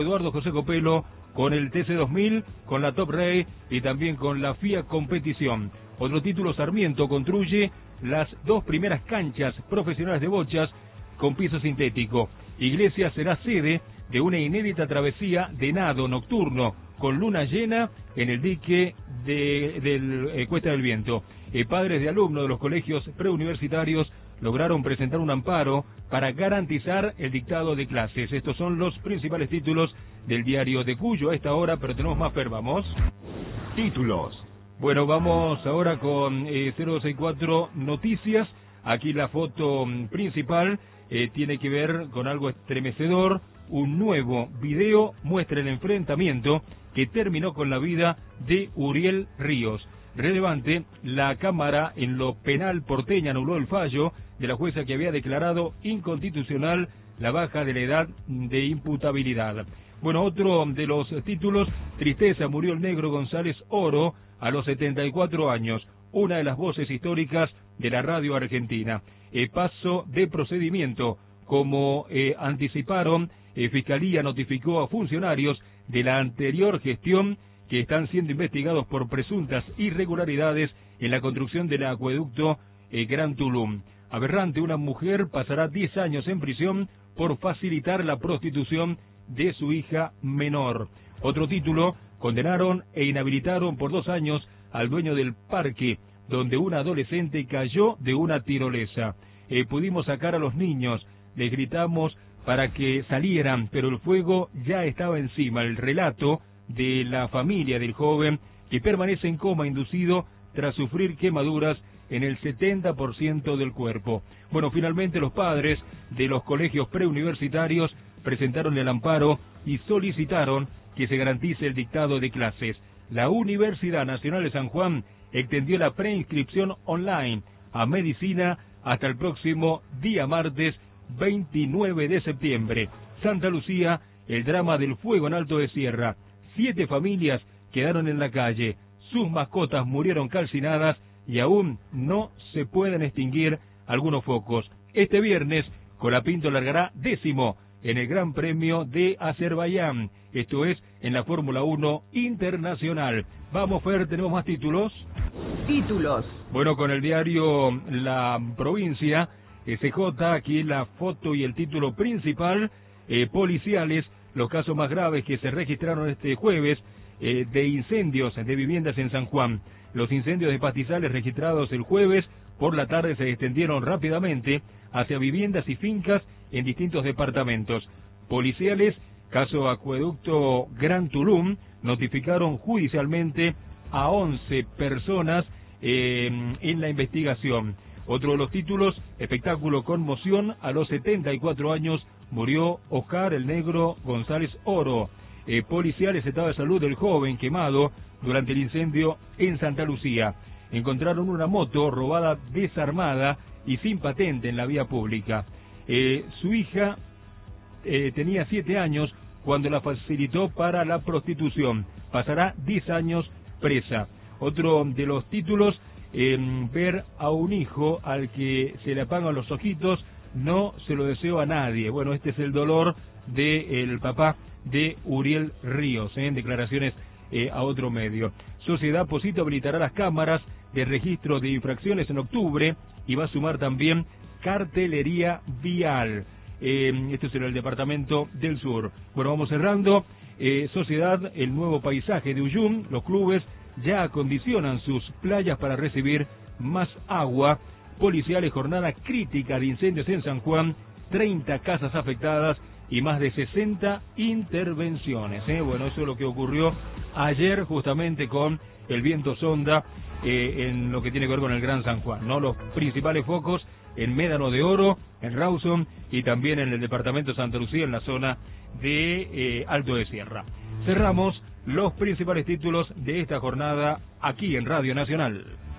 Eduardo José Copelo con el TC2000, con la Top Race y también con la FIA Competición. Otro título, Sarmiento construye las 2 primeras canchas profesionales de bochas con piso sintético. Iglesias será sede de una inédita travesía de nado nocturno con luna llena en el dique del Cuesta del Viento. Padres de alumnos de los colegios preuniversitarios lograron presentar un amparo para garantizar el dictado de clases. Estos son los principales títulos del diario de Cuyo a esta hora, pero tenemos más, vamos. Títulos. Bueno, vamos ahora con 064 Noticias. Aquí la foto principal tiene que ver con algo estremecedor. Un nuevo video muestra el enfrentamiento que terminó con la vida de Uriel Ríos. Relevante, la Cámara en lo penal porteña anuló el fallo de la jueza que había declarado inconstitucional la baja de la edad de imputabilidad. Bueno, otro de los títulos, tristeza, murió el negro González Oro a los 74 años, una de las voces históricas de la radio argentina. Paso de procedimiento, como anticiparon, Fiscalía notificó a funcionarios de la anterior gestión que están siendo investigados por presuntas irregularidades en la construcción del acueducto Gran Tulum. Aberrante, una mujer pasará 10 años en prisión por facilitar la prostitución de su hija menor. Otro título, condenaron e inhabilitaron por 2 años al dueño del parque, donde una adolescente cayó de una tirolesa. Pudimos sacar a los niños, les gritamos para que salieran, pero el fuego ya estaba encima. El relato de la familia del joven que permanece en coma inducido tras sufrir quemaduras en el 70% del cuerpo. Bueno, finalmente los padres de los colegios preuniversitarios presentaron el amparo y solicitaron que se garantice el dictado de clases. La Universidad Nacional de San Juan extendió la preinscripción online a medicina hasta el próximo día martes 29 de septiembre. Santa Lucía, el drama del fuego en Alto de Sierra. 7 familias quedaron en la calle, sus mascotas murieron calcinadas y aún no se pueden extinguir algunos focos. Este viernes, Colapinto largará 10º en el Gran Premio de Azerbaiyán, esto es en la Fórmula 1 Internacional. Vamos, Fer, tenemos más títulos. Títulos. Bueno, con el diario La Provincia, SJ, aquí la foto y el título principal, policiales, los casos más graves que se registraron este jueves de incendios de viviendas en San Juan. Los incendios de pastizales registrados el jueves por la tarde se extendieron rápidamente hacia viviendas y fincas en distintos departamentos. Policiales, caso acueducto Gran Tulum, notificaron judicialmente a 11 personas en la investigación. Otro de los títulos, espectáculo conmoción, a los 74 años murió Oscar el Negro González Oro. Policiales, estado de salud del joven quemado durante el incendio en Santa Lucía. Encontraron una moto robada desarmada y sin patente en la vía pública. Su hija tenía 7 años cuando la facilitó para la prostitución. Pasará 10 años presa. Otro de los títulos, ver a un hijo al que se le apagan los ojitos, no se lo deseo a nadie. Bueno, este es el dolor del papá de Uriel Ríos, en declaraciones a otro medio. Sociedad Posito habilitará las cámaras de registro de infracciones en octubre y va a sumar también cartelería vial. Esto es en el departamento del sur. Bueno, vamos cerrando. Sociedad, el nuevo paisaje de Uyum, los clubes ya acondicionan sus playas para recibir más agua. Policiales, jornada crítica de incendios en San Juan, 30 casas afectadas y más de 60 intervenciones. Bueno, eso es lo que ocurrió ayer justamente con el viento sonda en lo que tiene que ver con el Gran San Juan, ¿no? Los principales focos en Médano de Oro, en Rawson y también en el departamento de Santa Lucía, en la zona de Alto de Sierra. Cerramos los principales títulos de esta jornada aquí en Radio Nacional.